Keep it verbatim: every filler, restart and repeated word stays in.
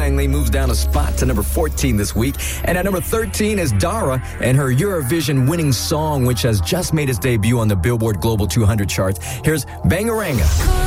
Langley moves down a spot to number fourteen this week. And at number thirteen is Dara and her Eurovision winning song, which has just made its debut on the Billboard Global two hundred charts. Here's Bangaranga.